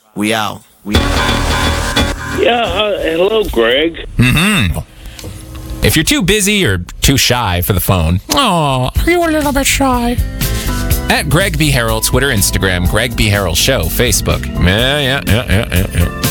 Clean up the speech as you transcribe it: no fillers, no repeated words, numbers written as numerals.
We out. Yeah, hello, Greg. Mm-hmm. If you're too busy or too shy for the phone, are you a little bit shy? At Greg B. Harrell, Twitter, Instagram, Greg B. Harrell Show, Facebook. Yeah.